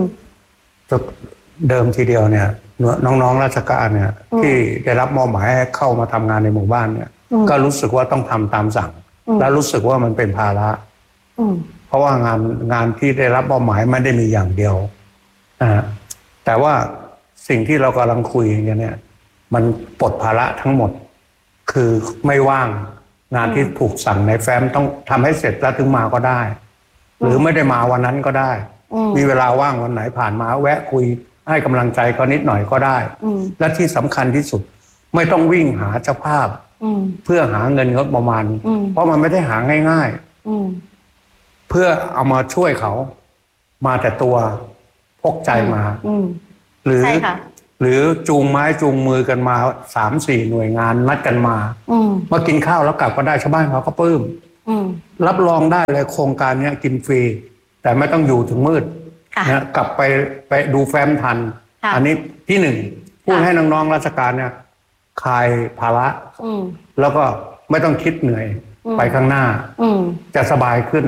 เดิมทีเดียวเนี่ยน้องๆราชการเนี่ยที่ได้รับมอบหมายให้เข้ามาทำงานในหมู่บ้านเนี่ยก็รู้สึกว่าต้องทำตามสั่งและรู้สึกว่ามันเป็นภาระเพราะว่างานที่ได้รับมอบหมายไม่ได้มีอย่างเดียวแต่ว่าสิ่งที่เรากำลังคุยกันเนี่ยมันปลดภาระทั้งหมดคือไม่ว่างงานที่ถูกสั่งในแฟ้มต้องทำให้เสร็จแล้วถึงมาก็ได้หรือไม่ได้มาวันนั้นก็ได้มีเวลาว่างวันไหนผ่านมาแวะคุยให้กำลังใจก็นิดหน่อยก็ได้และที่สำคัญที่สุดไม่ต้องวิ่งหาเจ้าภาพเพื่อหาเงินงบประมาณเพราะมันไม่ได้หาง่ายๆเพื่อเอามาช่วยเขามาแต่ตัวพกใจมาหรือจูงไม้จูงมือกันมา 3-4 หน่วยงานนัดกันมากินข้าวแล้วกลับก็ได้ชาวบ้านเขาก็ปลื้มรับรองได้เลยโครงการนี้กินฟรีแต่ไม่ต้องอยู่ถึงมืดนะกลับไปดูแฟ้มทันอันนี้ที่1พูดให้น้องๆราชการเนี่ยคลายภาระแล้วก็ไม่ต้องคิดเหนื่อยไปข้างหน้าจะสบายขึ้น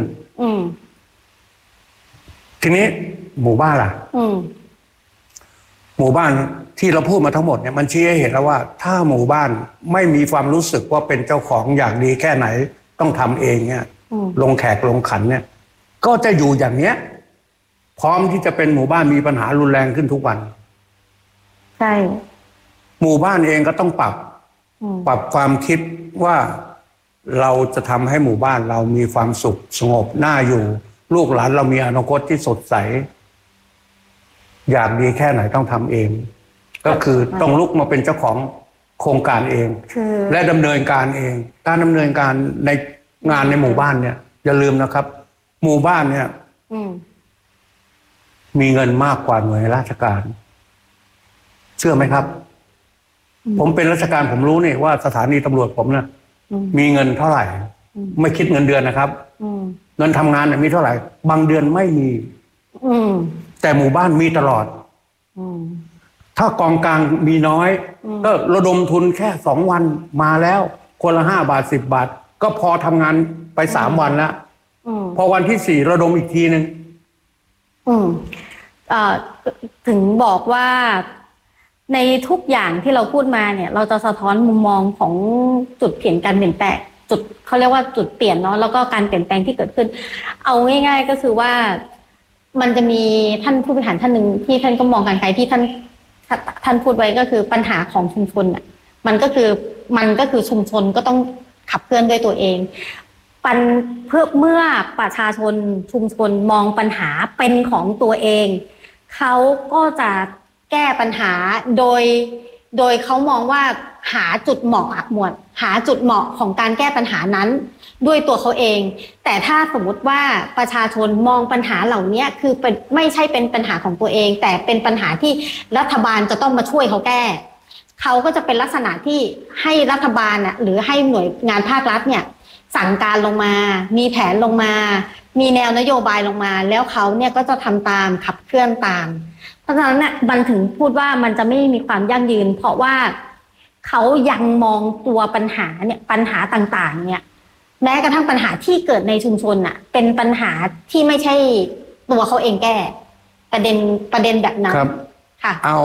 ทีนี้หมู่บ้านล่ะหมู่บ้านที่เราพูดมาทั้งหมดเนี่ยมันชี้ให้เห็นแล้วว่าถ้าหมู่บ้านไม่มีความรู้สึกว่าเป็นเจ้าของอย่างดีแค่ไหนต้องทำเองเนี่ยลงแขกลงขันเนี่ยก็จะอยู่อย่างเนี้ยพร้อมที่จะเป็นหมู่บ้านมีปัญหารุนแรงขึ้นทุกวันใช่หมู่บ้านเองก็ต้องปรับความคิดว่าเราจะทำให้หมู่บ้านเรามีความสุขสงบน่าอยู่ลูกหลานเรามีอนาคตที่สดใสอยากดีแค่ไหนต้องทำเองก็คือต้องลุกมาเป็นเจ้าของโครงการเองและดำเนินการเองการดำเนินการในงานในหมู่บ้านเนี่ยอย่าลืมนะครับหมู่บ้านเนี่ยมีเงินมากกว่าหน่วยราชการเชื่อไหมครับผมเป็นราชการผมรู้นี่ว่าสถานีตำรวจผมเนี่ยมีเงินเท่าไหร่ไม่คิดเงินเดือนนะครับเงินทำงานเนี่ยมีเท่าไหร่บางเดือนไม่มีแต่หมู่บ้านมีตลอดถ้ากองกลางมีน้อยก็ระดมทุนแค่2 วันมาแล้วคนละ5 บาท10 บาทก็พอทำงานไป3 วันแล้วพอวันที่4ระดมอีกทีนึงถึงบอกว่าในทุกอย่างที่เราพูดมาเนี่ยเราจะสะท้อนมุมมองของจุดเปลี่ยนการเปลี่ยนแปลงจุดเขาเรียกว่าจุดเปลี่ยนเนาะแล้วก็การเปลี่ยนแปลงที่เกิดขึ้นเอาง่ายๆก็คือว่ามันจะมีท่านผู้บริหารท่านหนึ่งที่ท่านก็มองการไกลที่ท่านพูดไว้ก็คือปัญหาของชุมชนอ่ะมันก็คือชุมชนก็ต้องขับเคลื่อนด้วยตัวเองเมื่อประชาชนชุมชนมองปัญหาเป็นของตัวเองเขาก็จะแก้ปัญหาโดยโดยเขามองว่าหาจุดเหมาะหมวดหาจุดเหมาะของการแก้ปัญหานั้นด้วยตัวเขาเองแต่ถ้าสมมุติว่าประชาชนมองปัญหาเหล่านี้คือไม่ใช่เป็นปัญหาของตัวเองแต่เป็นปัญหาที่รัฐบาลจะต้องมาช่วยเขาแก้เขาก็จะเป็นลักษณะที่ให้รัฐบาลหรือให้หน่วยงานภาครัฐเนี่ยสั่งการลงมามีแผนลงมามีแนวนโยบายลงมาแล้วเขาเนี่ยก็จะทำตามขับเคลื่อนตามเพราะฉะนั้นเนี่ยมันถึงพูดว่ามันจะไม่มีความยั่งยืนเพราะว่าเขายังมองตัวปัญหาเนี่ยปัญหาต่างๆเนี่ยแม้กระทั่งปัญหาที่เกิดในชุมชนน่ะเป็นปัญหาที่ไม่ใช่ตัวเขาเองแก้ประเด็นแบบนั้นค่ะเอา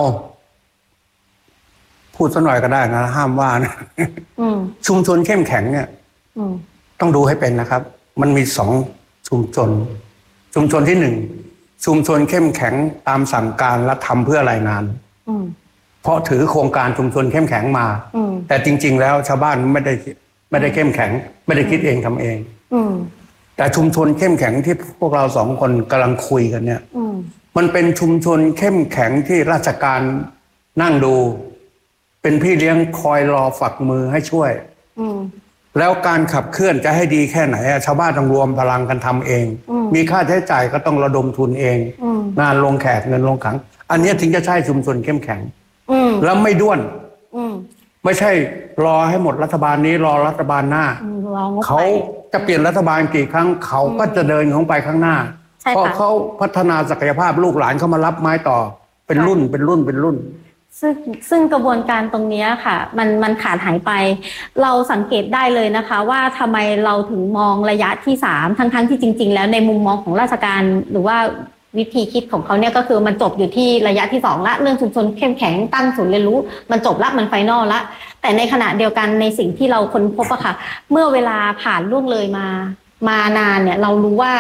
พูดสักหน่อยก็ได้นะห้ามว่านะชุมชนเข้มแข็งเนี่ยต้องดูให้เป็นนะครับมันมี2ชุมชนที่1ชุมชนเข้มแข็งตามสั่งการและทำเพื่อรายงานเพราะถือโครงการชุมชนเข้มแข็งมาแต่จริงๆแล้วชาวบ้านไม่ได้เข้มแข็งไม่ได้คิดเองทำเองแต่ชุมชนเข้มแข็งที่พวกเรา2คนกำลังคุยกันเนี่ยมันเป็นชุมชนเข้มแข็งที่ราชการนั่งดูเป็นพี่เลี้ยงคอยรอฝักมือให้ช่วยแล้วการขับเคลื่อนจะให้ดีแค่ไหนชาวบ้านต้องรวมพลังกันทำเองมีค่าใช้จ่ายก็ต้องระดมทุนเองงานลงแขกเงินลงขังอันนี้ถึงจะใช่ชุมชนเข้มแข็งแล้วไม่ด้วนไม่ใช่รอให้หมดรัฐบาลนี้รอรัฐบาลหน้าเขาจะเปลี่ยนรัฐบาลกี่ครั้งเขาก็จะเดินของไปข้างหน้าเพราะเขาพัฒนาศักยภาพลูกหลานเขามารับไม้ต่อเป็นรุ่นซึ่งกระบวนการตรงนี้ค่ะมันขาดหายไปเราสังเกตได้เลยนะคะว่าทำไมเราถึงมองระยะที่3ทั้งที่จริงๆแล้วในมุมมองของราชการหรือว่าวิธีคิดของเขาเนี่ยก็คือมันจบอยู่ที่ระยะที่2ละเรื่องชุมชนเข้มแข็งตั้งศูนย์เรียนรู้มันจบละมันไฟนอลละแต่ในขณะเดียวกันในสิ่งที่เราค้นพบอะค่ะเมื่อเวลาผ่านล่วงเลยมานานเนี่ยเรารู้ว่า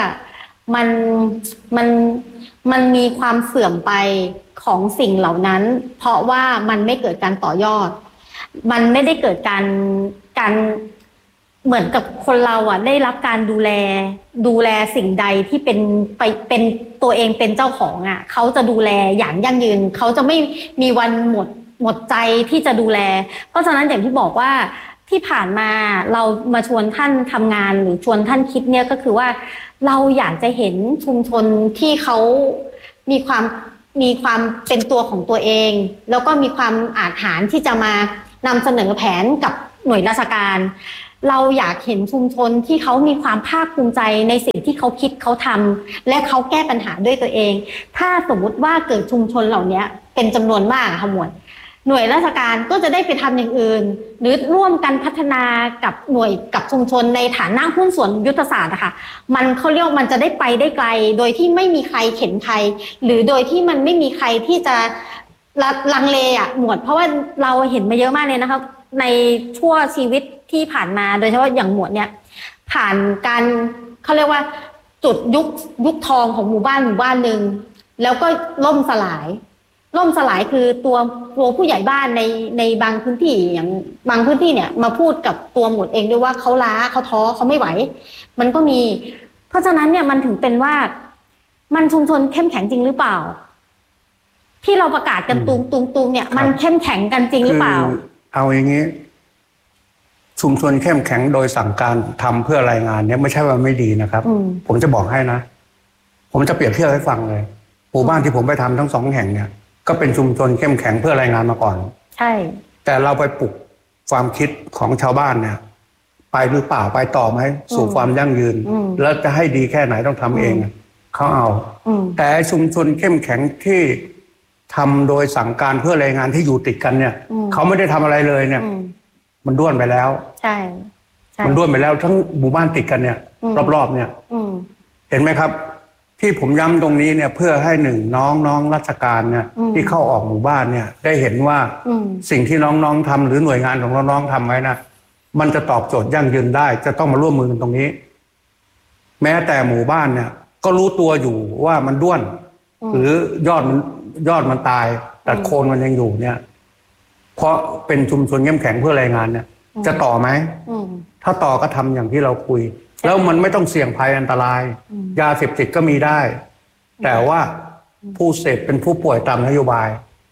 มันมีความเสื่อมไปของสิ่งเหล่านั้นเพราะว่ามันไม่เกิดการต่อยอดมันไม่ได้เกิดการเหมือนกับคนเราได้รับการดูแลสิ่งใดที่เป็นตัวเองเป็นเจ้าของเขาจะดูแลอย่างยั่งยืนเขาจะไม่มีวันหมดใจที่จะดูแลเพราะฉะนั้นอย่างที่บอกว่าที่ผ่านมาเรามาชวนท่านทำงานหรือชวนท่านคิดเนี่ยก็คือว่าเราอยากจะเห็นชุมชนที่เขามีความเป็นตัวของตัวเองแล้วก็มีความอาจหาญที่จะมานำเสนอแผนกับหน่วยราชการเราอยากเห็นชุมชนที่เขามีความภาคภูมิใจในสิ่งที่เขาคิดเขาทำและเขาแก้ปัญหาด้วยตัวเองถ้าสมมุติว่าเกิดชุมชนเหล่านี้เป็นจำนวนมากค่ะหมวดหน่วยราชการก็จะได้ไปทำอย่างอื่นหรือร่วมกันพัฒนากับหน่วยกับชุมชนในฐานะหุ้นส่วนยุทธศาสตร์อะค่ะเขาเรียกมันจะได้ไปได้ไกลโดยที่ไม่มีใครเข็นใครหรือโดยที่มันไม่มีใครที่จะลังเลหมวดเพราะว่าเราเห็นมาเยอะมากเลยนะคะในชั่วชีวิตที่ผ่านมาโดยเฉพาะอย่างหมวดเนี่ยผ่านการเขาเรียกว่าจุดยุคทองของหมู่บ้านหนึ่งแล้วก็ล่มสลายคือตัวผู้ใหญ่บ้านในบางพื้นที่อย่างบางพื้นที่เนี่ยมาพูดกับตัวหมวดเองด้วยว่าเขาล้าเขาท้อเขาไม่ไหวมันก็มีเพราะฉะนั้นเนี่ยมันถึงเป็นว่ามันชุมชนเข้มแข็งจริงหรือเปล่าที่เราประกาศกันตุงเนี่ยมันเข้มแข็งกันจริงหรือเปล่าเอาอย่างนี้ชุมชนเข้มแข็งโดยสั่งการทำเพื่อรายงานเนี่ยไม่ใช่ว่าไม่ดีนะครับผมจะบอกให้นะผมจะเปรียบเทียบให้ฟังเลยหมู่บ้านที่ผมไปทำทั้ง2แห่งเนี่ยก็เป็นชุมชนเข้มแข็งเพื่อรายงานมาก่อนใช่แต่เราไปปลุกความคิดของชาวบ้านเนี่ยไปหรือเปล่าไปต่อไหมสู่ความยั่งยืนแล้วจะให้ดีแค่ไหนต้องทำเองเขาเอาแต่ชุมชนเข้มแข็งที่ทำโดยสั่งการเพื่อรายงานที่อยู่ติดกันเนี่ยเขาไม่ได้ทำอะไรเลยเนี่ยมันด้วนไปแล้วใช่มันด้วนไปแล้วทั้งหมู่บ้านติดกันเนี่ยรอบๆเนี่ยเห็นไหมครับที่ผมย้ำตรงนี้เนี่ยเพื่อให้น้องราชการเนี่ยที่เข้าออกหมู่บ้านเนี่ยได้เห็นว่าสิ่งที่น้องๆทำหรือหน่วยงานของน้องๆทำไว้นะมันจะตอบโจทย์ยั่งยืนได้จะต้องมาร่วมมือกันตรงนี้แม้แต่หมู่บ้านเนี่ยก็รู้ตัวอยู่ว่ามันด้วนหรือยอดมันตายแต่โคนมันยังอยู่เนี่ยเพราะเป็นชุมชนเข้มแข็งเพื่อรายงานเนี่ยจะต่อไหมถ้าต่อก็ทำอย่างที่เราคุยแล้วมันไม่ต้องเสี่ยงภัยอันตรายยาเสพติดก็มีได้แต่ว่าผู้เสพเป็นผู้ป่วยตามนโยบาย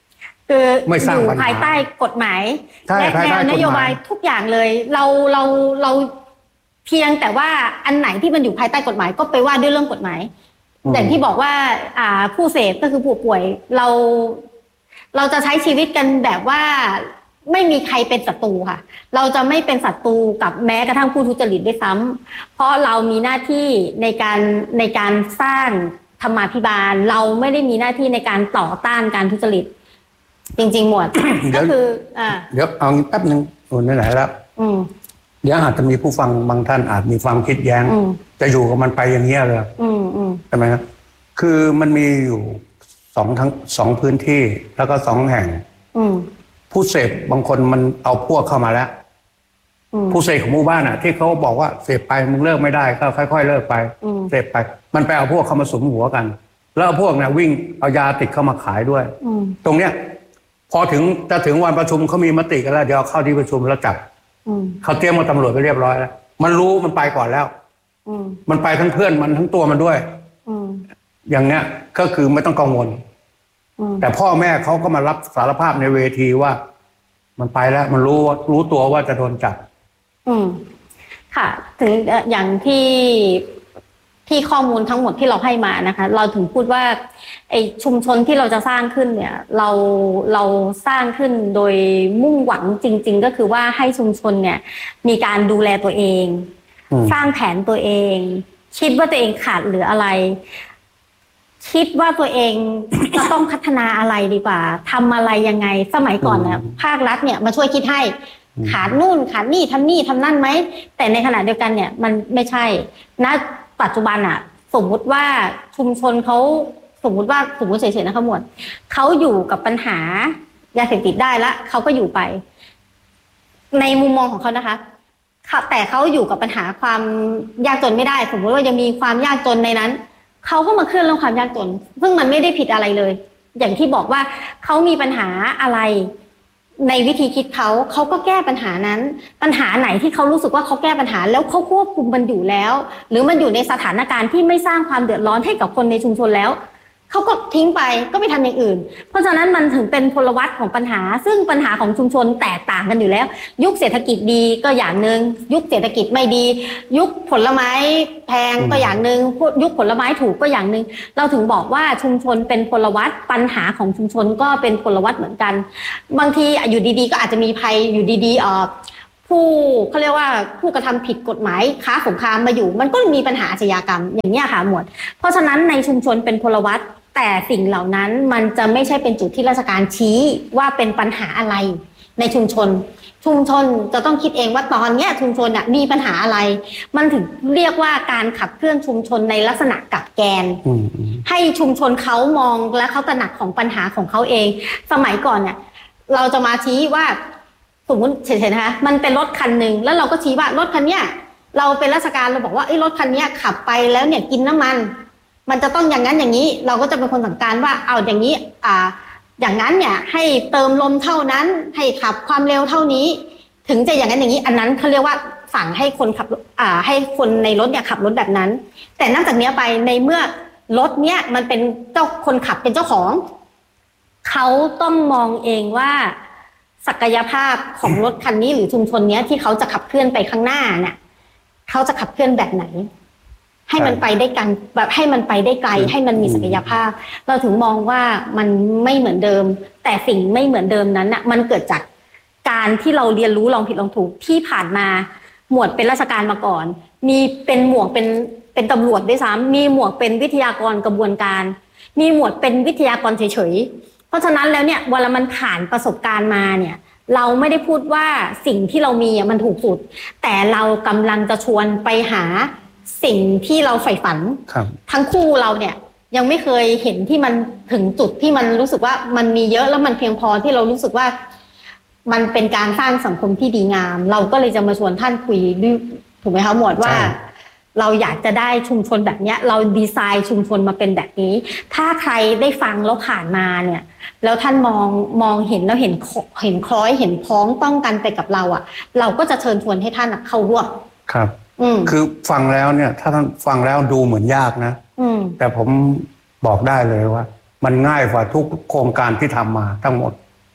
คืออยู่ภายใต้กฎหมายและแนวนโยบายทุกอย่างเลยเราเพียงแต่ว่าอันไหนที่มันอยู่ภายใต้กฎหมายก็ไปว่าด้วยเรื่องกฎหมายอย่างที่บอกว่าผู้เสพก็คือผู้ป่วยเราจะใช้ชีวิตกันแบบว่าไม่มีใครเป็นศัตรูค่ะเราจะไม่เป็นศัตรูกับแม้กระทั่งผู้ทุจริตด้วยซ้ำเพราะเรามีหน้าที่ในการสร้างธรรมาภิบาลเราไม่ได้มีหน้าที่ในการต่อต้านการทุจริตจริงๆหมวด ก็คือเดี๋ยวเอาแป๊บนึงไหนแล้วเดี๋ยวอาจจะมีผู้ฟังบางท่านอาจมีความคิดแย้งจะอยู่กับมันไปอย่างนี้เลยใช่ไหมครับคือมันมีอยู่สองพื้นที่แล้วก็2 แห่งผู้เสพบางคนมันเอาพวกเข้ามาแล้วผู้เสพของหมู่บ้านที่เขาบอกว่าเสพไปมึงเลิกไม่ได้ก็ค่อยๆเลิกไปเสพไปมันไปเอาพวกเข้ามาสุมหัวกันแล้วพวกวิ่งเอายาติดเข้ามาขายด้วยตรงเนี้ยพอจะถึงวันประชุมเขามีมติกันแล้วเดี๋ยวเข้าที่ประชุมแล้วจับเขาเตรียมมาตำรวจไปเรียบร้อยแล้วมันรู้มันไปก่อนแล้วมันไปทั้งเพื่อนมันทั้งตัวมันด้วยอย่างเนี้ยก็คือไม่ต้องกังวลแต่พ่อแม่เขาก็มารับสารภาพในเวทีว่ามันไปแล้วมันรู้ตัวว่าจะโดนจับค่ะถึงอย่างที่ข้อมูลทั้งหมดที่เราให้มานะคะเราถึงพูดว่าไอ้ชุมชนที่เราจะสร้างขึ้นเนี่ยเราสร้างขึ้นโดยมุ่งหวังจริงๆก็คือว่าให้ชุมชนเนี่ยมีการดูแลตัวเองสร้างแผนตัวเองคิดว่าตัวเองขาดเหลืออะไรคิดว่าตัวเองจะต้องพัฒนาอะไรดีกว่าทำอะไรยังไงสมัยก่อนเนี่ยภาครัฐเนี่ยมาช่วยคิดให้ขาดนู่นขาดนี่ทำนี่ทำนั่นไหมแต่ในขณะเดียวกันเนี่ยมันไม่ใช่ณปัจจุบันสมมุติว่าชุมชนเขาสมมุติเฉยๆนะคะหมวดเขาอยู่กับปัญหายาเสพติดได้ละเขาก็อยู่ไปในมุมมองของเขานะคะแต่เขาอยู่กับปัญหาความยากจนไม่ได้สมมติว่ายังมีความยากจนในนั้นเขาก็มาเคลื่อนเรื่องความยากจนซึ่งมันไม่ได้ผิดอะไรเลยอย่างที่บอกว่าเขามีปัญหาอะไรในวิธีคิดเขาก็แก้ปัญหานั้นปัญหาไหนที่เขารู้สึกว่าเขาแก้ปัญหาแล้วเขาควบคุมมันอยู่แล้วหรือมันอยู่ในสถานการณ์ที่ไม่สร้างความเดือดร้อนให้กับคนในชุมชนแล้วเขาก็ทิ้งไปก็ไปทำอย่างอื่นเพราะฉะนั้นมันถึงเป็นพลวัตของปัญหาซึ่งปัญหาของชุมชนแตกต่างกันอยู่แล้วยุคเศรษฐกิจดีก็อย่างนึงยุคเศรษฐกิจไม่ดียุคผลไม้แพงก็อย่างนึงยุคผลไม้ถูกก็อย่างนึงเราถึงบอกว่าชุมชนเป็นพลวัตปัญหาของชุมชนก็เป็นพลวัตเหมือนกันบางทีอยู่ดีๆก็อาจจะมีภัยอยู่ดีๆผู้เขาเรียกว่าผู้กระทำผิดกฎหมายค้าสงครามมาอยู่มันก็มีปัญหาอาชญากรรมอย่างนี้ค่ะหมวดเพราะฉะนั้นในชุมชนเป็นพลวัตแต่สิ่งเหล่านั้นมันจะไม่ใช่เป็นจุดที่ราชการชี้ว่าเป็นปัญหาอะไรในชุมชนจะต้องคิดเองว่าตอนนี้ชุมชนมีปัญหาอะไรมันถึงเรียกว่าการขับเคลื่อนชุมชนในลักษณะกับแกนให้ชุมชนเขามองและเขาตระหนักของปัญหาของเขาเองสมัยก่อนเนี่ยเราจะมาชี้ว่าสมมติเฉยๆนะคะมันเป็นรถคันนึงแล้วเราก็ชี้ว่ารถคันเนี้ยเราเป็นราชการเราบอกว่ารถคันเนี้ยขับไปแล้วเนี่ยกินน้ำมันจะต้องอย่างนั้นอย่างนี้เราก็จะเป็นคนสั่งการว่าเอาอย่างนี้อย่างนั้นเนี่ยให้เติมลมเท่านั้นให้ขับความเร็วเท่านี้ถึงจะอย่างนั้นอย่างนี้อันนั้นเขาเรียกว่าสั่งให้คนขับให้คนในรถเนี่ยขับรถแบบนั้นแต่นอกจากนี้ไปในเมื่อรถเนี่ยมันเป็นคนขับเป็นเจ้าของเขาต้องมองเองว่าศักยภาพของรถคันนี้หรือชุมชนเนี้ยที่เขาจะขับเคลื่อนไปข้างหน้าเนี่ยเขาจะขับเคลื่อนแบบไหนให้มันไปได้กันแบบให้มันไปได้ไกลให้มันมีศักยภาพเราถึงมองว่ามันไม่เหมือนเดิมแต่สิ่งไม่เหมือนเดิมนั้นมันเกิดจากการที่เราเรียนรู้ลองผิดลองถูกที่ผ่านมาหมวดเป็นราชการมาก่อนมีเป็นหมวกเป็นตำรวจด้วยซ้ำมีหมวกเป็นวิทยากรกระบวนการมีหมวดเป็นวิทยากรเฉยๆเพราะฉะนั้นแล้วเนี่ยเวลามันผ่านประสบการณ์มาเนี่ยเราไม่ได้พูดว่าสิ่งที่เรามีมันถูกสุดแต่เรากำลังจะชวนไปหาสิ่งที่เราใฝ่ฝันทั้งคู่เราเนี่ยยังไม่เคยเห็นที่มันถึงจุดที่มันรู้สึกว่ามันมีเยอะแล้วมันเพียงพอที่เรารู้สึกว่ามันเป็นการสร้างสังคมที่ดีงามเราก็เลยจะมาชวนท่านคุยถูกไหมคะหมวดว่าเราอยากจะได้ชุมชนแบบนี้เราดีไซน์ชุมชนมาเป็นแบบนี้ถ้าใครได้ฟังแล้วผ่านมาเนี่ยแล้วท่านมองเห็นแล้วเห็นคล้อยเห็นพ้องต้องกันไปกับเราเราก็จะเชิญชวนให้ท่านเข้าร่วมครับคือฟังแล้วเนี่ยถ้าท่านฟังแล้วดูเหมือนยากนะแต่ผมบอกได้เลยว่ามันง่ายกว่าทุกโครงการที่ทำมาทั้งหมด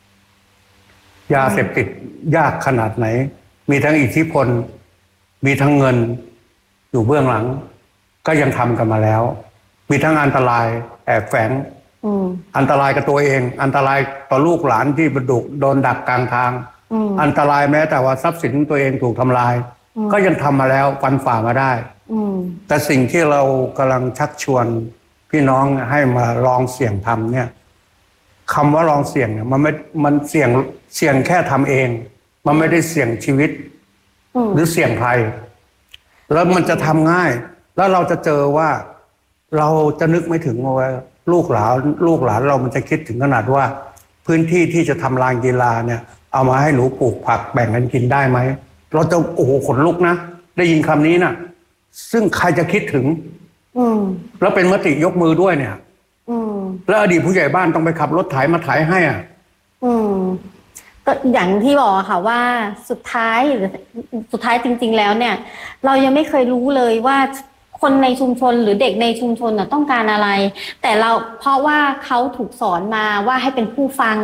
ยาเสพติดยากขนาดไหนมีทั้งอิทธิพลมีทั้งเงินอยู่เบื้องหลังก็ยังทำกันมาแล้วมีทั้งอันตรายแอบแฝงอันตรายกับตัวเองอันตรายต่อลูกหลานที่โดนดักกลางทางอันตรายแม้แต่ว่าทรัพย์สินตัวเองถูกทำลายก็ยังทำมาแล้วฟันฝ่ามาได้แต่สิ่งที่เรากำลังชักชวนพี่น้องให้มาลองเสี่ยงทำเนี่ยคำว่าลองเสี่ยงเนี่ยมันเสี่ยงแค่ทำเองมันไม่ได้เสี่ยงชีวิตหรือเสี่ยงภัยแล้วมันจะทำง่ายแล้วเราจะเจอว่าเราจะนึกไม่ถึงว่าลูกหลานเรามันจะคิดถึงขนาดว่าพื้นที่ที่จะทำลานกีฬาเนี่ยเอามาให้หนูปลูกผักแบ่งกันกินได้ไหมเราจะโอ้โหขนลุกนะได้ยินคำนี้นะซึ่งใครจะคิดถึงแล้วเป็นมติยกมือด้วยเนี่ยแล้วอดีตผู้ใหญ่บ้านต้องไปขับรถไถมาไถให้อ่ะก็อย่างที่บอกค่ะว่าสุดท้ายจริงๆแล้วเนี่ยเรายังไม่เคยรู้เลยว่าคนในชุมชนหรือเด็กในชุมชนต้องการอะไรแต่เพราะว่าเขาถูกสอนมาว่าให้เป็นผู้ฟัง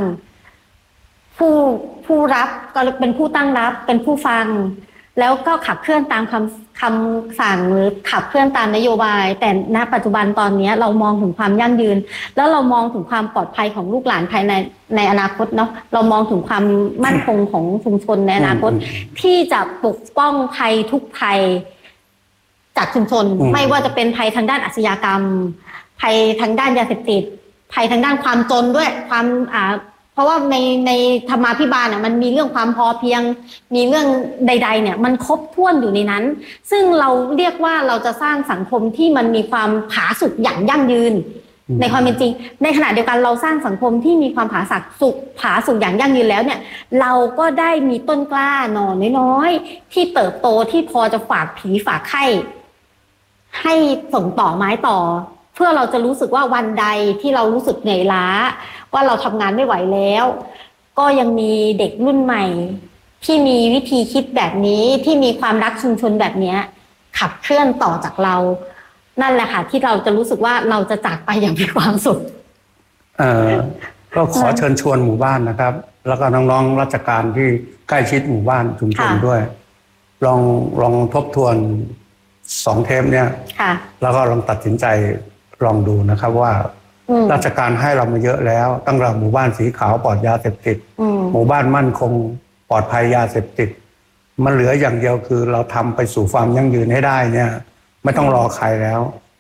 ผู้รับก็เป็นผู้ตั้งรับเป็นผู้ฟังแล้วก็ขับเคลื่อนตามคำสั่งหรือขับเคลื่อนตามนโยบายแต่ณปัจจุบันตอนนี้เรามองถึงความยั่งยืนแล้วเรามองถึงความปลอดภัยของลูกหลานภายในอนาคตเนาะเรามองถึงความมั่นคงของชุมชนในอนาคตที่จะปกป้องภัยทุกภัยจากชุมชนไม่ว่าจะเป็นภัยทางด้านอาชญากรรมภัยทางด้านยาเสพติดภัยทางด้านความจนด้วยความเพราะว่าในธรรมาภิบาลมันมีเรื่องความพอเพียงมีเรื่องใดๆเนี่ยมันครบถ้วนอยู่ในนั้นซึ่งเราเรียกว่าเราจะสร้างสังคมที่มันมีความผาสุกอย่างยั่งยืนในความเป็นจริงในขณะเดียวกันเราสร้างสังคมที่มีความผาสุกอย่างยั่งยืนแล้วเนี่ยเราก็ได้มีต้นกล้าหน่อน้อยๆที่เติบโตที่พอจะฝากผีฝากไข้ให้ส่งต่อไม้ต่อเพื่อเราจะรู้สึกว่าวันใดที่เรารู้สึกเหนื่อยล้าว่าเราทำงานไม่ไหวแล้วก็ยังมีเด็กรุ่นใหม่ที่มีวิธีคิดแบบนี้ที่มีความรักชุมชนแบบนี้ขับเคลื่อนต่อจากเรานั่นแหละค่ะที่เราจะรู้สึกว่าเราจะจากไปอย่างมีความสุขก็ขอเชิญชวนหมู่บ้านนะครับแล้วก็น้องๆราชการที่ใกล้ชิดหมู่บ้านชุมชนด้วยลองทบทวน2 เทปเนี่ยแล้วก็ลองตัดสินใจลองดูนะครับว่าราชการให้เรามาเยอะแล้วตั้งแต่หมู่บ้านสีขาวปลอดยาเสพติดหมู่บ้านมั่นคงปลอดภัยยาเสพติดมันเหลืออย่างเดียวคือเราทำไปสู่ความยั่งยืนให้ได้เนี่ยไม่ต้องรอใครแล้ว